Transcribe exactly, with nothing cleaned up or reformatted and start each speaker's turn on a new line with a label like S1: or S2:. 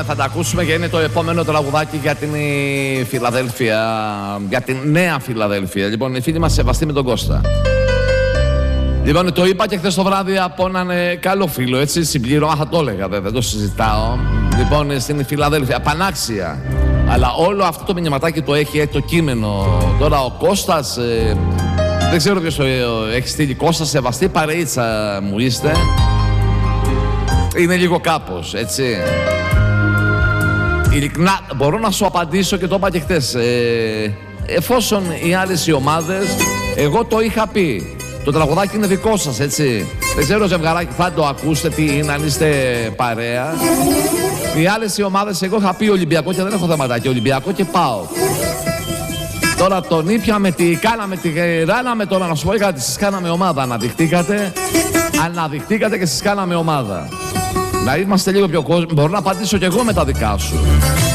S1: θα τα ακούσουμε και είναι το επόμενο τραγουδάκι για την Φιλαδέλφια, για την Νέα Φιλαδέλφια. Λοιπόν, οι φίλοι μας σεβαστοί με τον Κώστα. Λοιπόν, το είπα και χθες το βράδυ από έναν ε, καλό φίλο, έτσι, συμπλήρωμα, θα το έλεγα βέβαια, δεν το συζητάω. Λοιπόν, στην Φιλαδέλφια, πανάξια. Αλλά όλο αυτό το μηνυματάκι το έχει, το κείμενο. Τώρα ο Κώστας, ε, δεν ξέρω ποιος το ε, έχει στείλει. Κώστα, σεβαστή παρεΐτσα μου είστε. Είναι λίγο κάπως, έτσι. Ειλικρινά, μπορώ να σου απαντήσω και το είπα και χτες. Ε, εφόσον οι άλλες οι ομάδες, εγώ το είχα πει. Το τραγουδάκι είναι δικό σας, έτσι. Δεν ξέρω, ζευγαράκι, θα το ακούσετε τι είναι, αν είστε παρέα. Οι άλλες οι ομάδες, εγώ είχα πει Ολυμπιακό και δεν έχω θεματάκι. Ολυμπιακό και πάω. Τώρα τον ήπιαμε, τι κάναμε, τι ράναμε τώρα, να σου πω κάτι, σας κάναμε ομάδα. Αναδειχτήκατε, αναδειχτήκατε και σας κάναμε ομάδα. Να είμαστε λίγο πιο κόσμο. Μπορώ να απαντήσω κι εγώ με τα δικά σου.